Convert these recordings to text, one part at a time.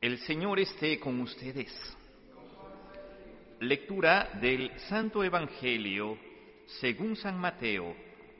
El Señor esté con ustedes. Lectura del Santo Evangelio según San Mateo.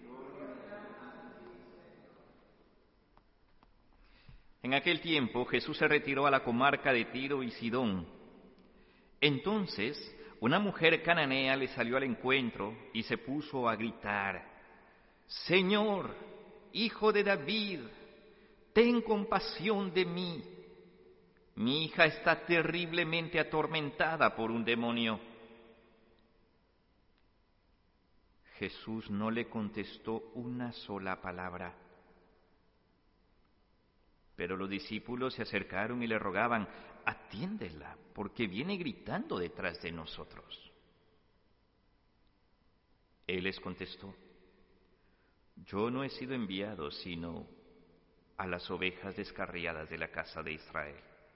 En aquel tiempo Jesús se retiró a la comarca de Tiro y Sidón. Entonces una mujer cananea le salió al encuentro y se puso a gritar: «Señor, Hijo de David, ten compasión de mí. Mi hija está terriblemente atormentada por un demonio». Jesús no le contestó una sola palabra. Pero los discípulos se acercaron y le rogaban: «Atiéndela, porque viene gritando detrás de nosotros». Él les contestó: «Yo no he sido enviado sino a las ovejas descarriadas de la casa de Israel».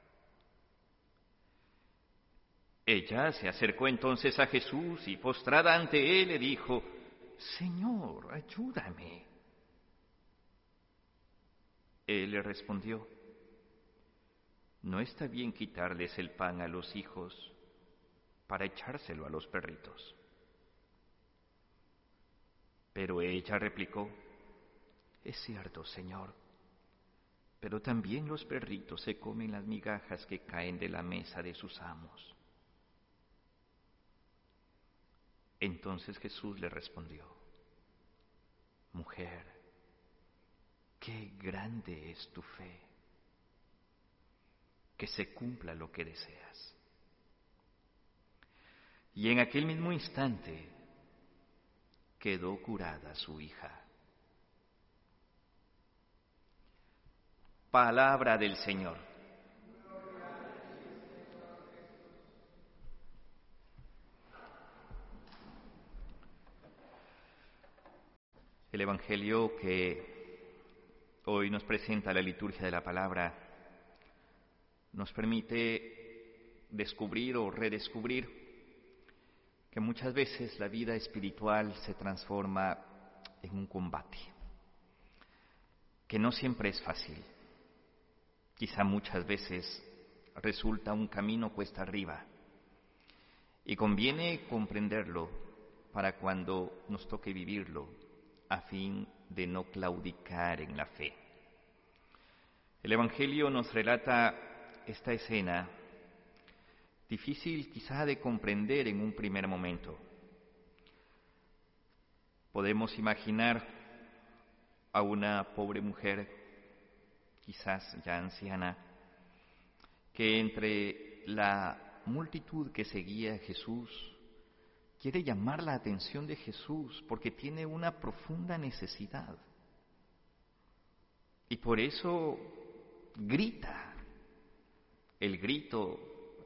Ella se acercó entonces a Jesús y postrada ante él le dijo: «Señor, ayúdame». Él le respondió: «No está bien quitarles el pan a los hijos para echárselo a los perritos». Pero ella replicó: «Es cierto, Señor, pero también los perritos se comen las migajas que caen de la mesa de sus amos». Entonces Jesús le respondió: «Mujer, qué grande es tu fe, que se cumpla lo que deseas». Y en aquel mismo instante quedó curada su hija. Palabra del Señor. El Evangelio que hoy nos presenta la liturgia de la palabra nos permite descubrir o redescubrir que muchas veces la vida espiritual se transforma en un combate, que no siempre es fácil. Quizá muchas veces resulta un camino cuesta arriba y conviene comprenderlo para cuando nos toque vivirlo, a fin de no claudicar en la fe. El Evangelio nos relata esta escena difícil quizá de comprender en un primer momento. Podemos imaginar a una pobre mujer, quizás ya anciana, que entre la multitud que seguía a Jesús quiere llamar la atención de Jesús porque tiene una profunda necesidad. Y por eso grita. El grito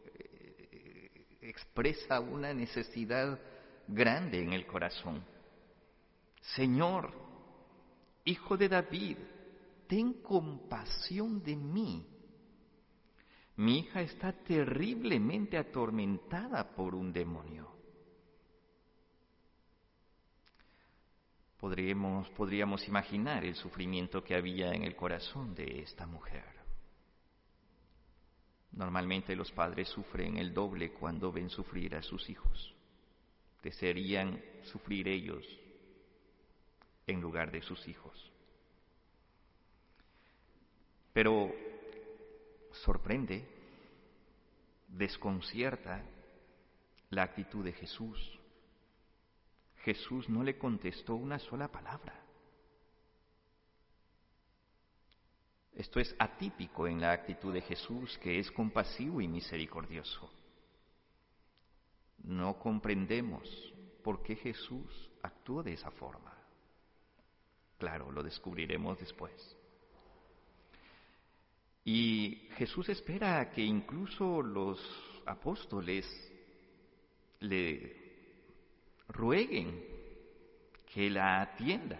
expresa una necesidad grande en el corazón. «Señor, Hijo de David, ten compasión de mí. Mi hija está terriblemente atormentada por un demonio». Podríamos imaginar el sufrimiento que había en el corazón de esta mujer. Normalmente los padres sufren el doble cuando ven sufrir a sus hijos. Desearían sufrir ellos en lugar de sus hijos. Pero sorprende, desconcierta la actitud de Jesús. Jesús no le contestó una sola palabra. Esto es atípico en la actitud de Jesús, que es compasivo y misericordioso. No comprendemos por qué Jesús actuó de esa forma. Claro, lo descubriremos después. Y Jesús espera a que incluso los apóstoles le rueguen que la atienda.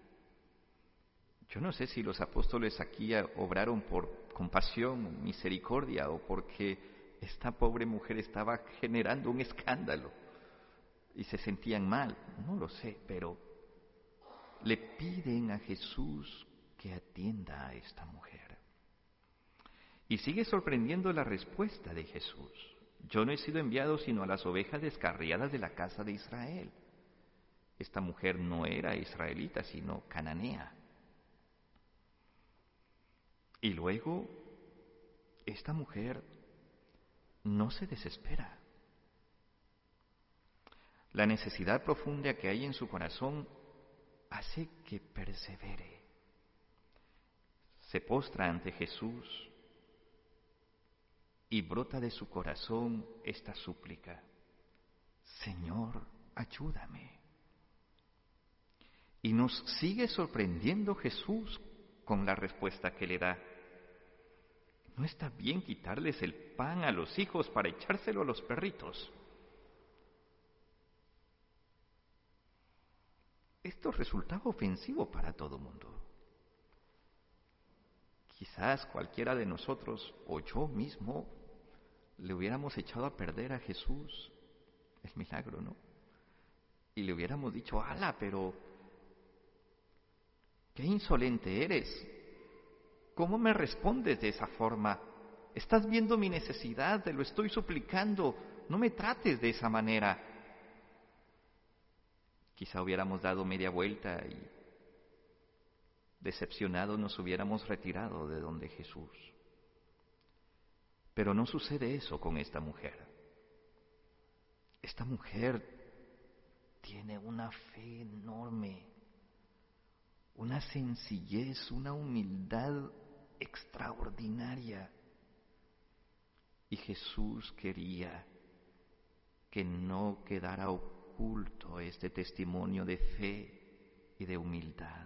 Yo no sé si los apóstoles aquí obraron por compasión, misericordia, o porque esta pobre mujer estaba generando un escándalo y se sentían mal. No lo sé, pero le piden a Jesús que atienda a esta mujer. Y sigue sorprendiendo la respuesta de Jesús. Yo no he sido enviado sino a las ovejas descarriadas de la casa de Israel. Esta mujer no era israelita, sino cananea. Y luego, esta mujer no se desespera. La necesidad profunda que hay en su corazón hace que persevere. Se postra ante Jesús y brota de su corazón esta súplica: Señor, ayúdame. Y nos sigue sorprendiendo Jesús con la respuesta que le da. No está bien quitarles el pan a los hijos para echárselo a los perritos. Esto resultaba ofensivo para todo mundo. Quizás cualquiera de nosotros o yo mismo le hubiéramos echado a perder a Jesús el milagro, ¿no? Y le hubiéramos dicho: ¡hala, pero qué insolente eres! ¿Cómo me respondes de esa forma? Estás viendo mi necesidad, te lo estoy suplicando, no me trates de esa manera. Quizá hubiéramos dado media vuelta y decepcionados nos hubiéramos retirado de donde Jesús. Pero no sucede eso con esta mujer. Esta mujer tiene una fe enorme, una sencillez, una humildad extraordinaria. Y Jesús quería que no quedara oculto este testimonio de fe y de humildad.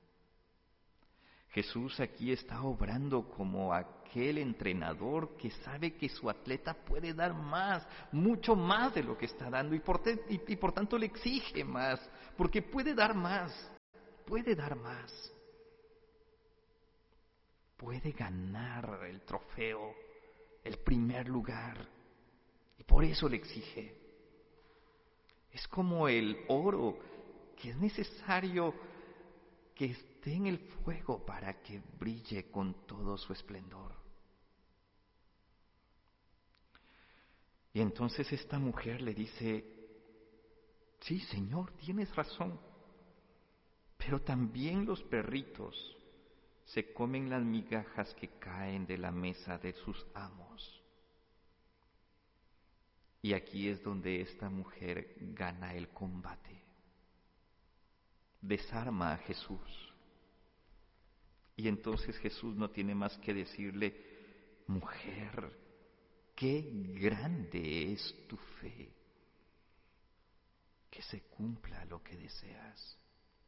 Jesús aquí está obrando como aquel entrenador que sabe que su atleta puede dar más, mucho más de lo que está dando y por tanto le exige más, porque puede dar más, puede ganar el trofeo, el primer lugar, y por eso le exige. Es como el oro que es necesario que esté en el fuego para que brille con todo su esplendor. Y entonces esta mujer le dice: sí, Señor, tienes razón, pero también los perritos se comen las migajas que caen de la mesa de sus amos. Y aquí es donde esta mujer gana el combate. Desarma a Jesús. Y entonces Jesús no tiene más que decirle: mujer, qué grande es tu fe, que se cumpla lo que deseas.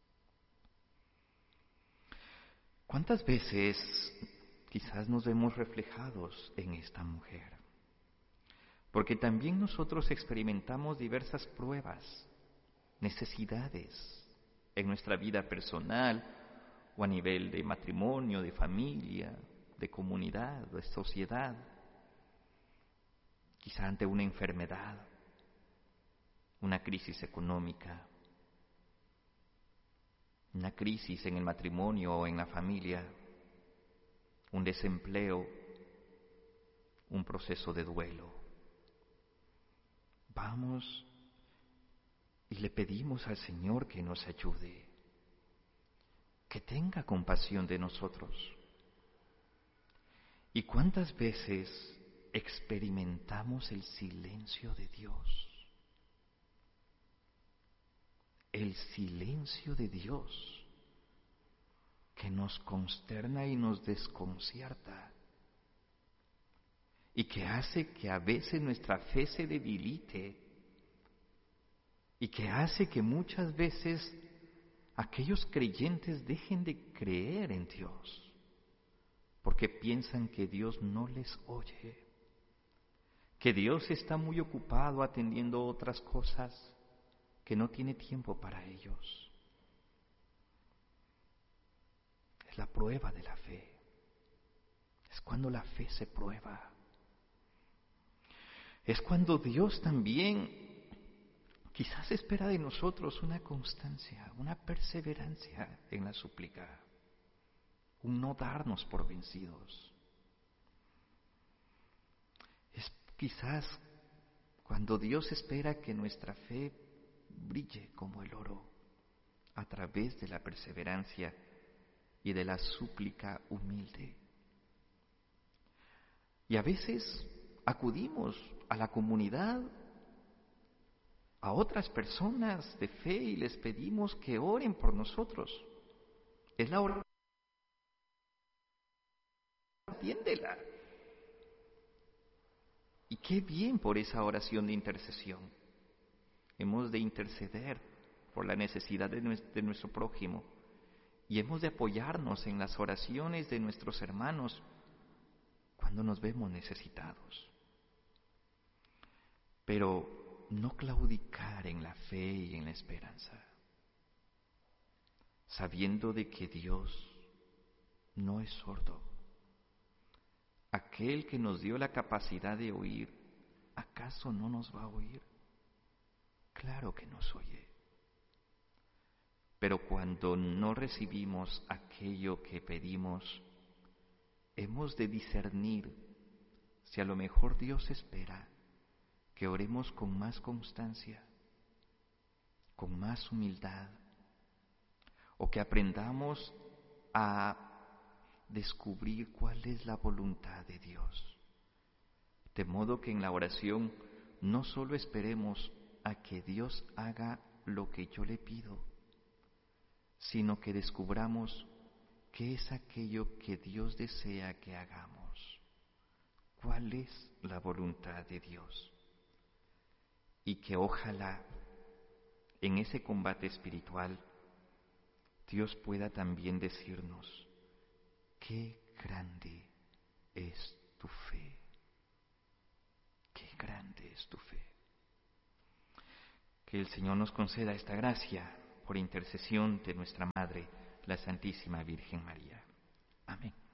¿Cuántas veces quizás nos vemos reflejados en esta mujer? Porque también nosotros experimentamos diversas pruebas, necesidades en nuestra vida personal o a nivel de matrimonio, de familia, de comunidad, de sociedad, quizá ante una enfermedad, una crisis económica, una crisis en el matrimonio o en la familia, un desempleo, un proceso de duelo. Vamos y le pedimos al Señor que nos ayude, que tenga compasión de nosotros. ¿Y cuántas veces experimentamos el silencio de Dios? El silencio de Dios que nos consterna y nos desconcierta y que hace que a veces nuestra fe se debilite y que hace que muchas veces aquellos creyentes dejen de creer en Dios porque piensan que Dios no les oye, que Dios está muy ocupado atendiendo otras cosas, que no tiene tiempo para ellos. Es la prueba de la fe. Es cuando la fe se prueba. Es cuando Dios también quizás espera de nosotros una constancia, una perseverancia en la súplica, un no darnos por vencidos. quizás cuando Dios espera que nuestra fe brille como el oro a través de la perseverancia y de la súplica humilde. Y a veces acudimos a la comunidad, a otras personas de fe y les pedimos que oren por nosotros. Es la oración, atiéndela. Y qué bien por esa oración de intercesión. Hemos de interceder por la necesidad de nuestro prójimo y hemos de apoyarnos en las oraciones de nuestros hermanos cuando nos vemos necesitados. Pero no claudicar en la fe y en la esperanza, sabiendo de que Dios no es sordo. Aquel que nos dio la capacidad de oír, ¿acaso no nos va a oír? Claro que nos oye. Pero cuando no recibimos aquello que pedimos, hemos de discernir si a lo mejor Dios espera que oremos con más constancia, con más humildad, o que aprendamos a descubrir cuál es la voluntad de Dios. De modo que en la oración no solo esperemos a que Dios haga lo que yo le pido, sino que descubramos qué es aquello que Dios desea que hagamos, cuál es la voluntad de Dios. Y que ojalá en ese combate espiritual Dios pueda también decirnos: qué grande es tu fe, qué grande es tu fe. Que el Señor nos conceda esta gracia por intercesión de nuestra Madre, la Santísima Virgen María. Amén.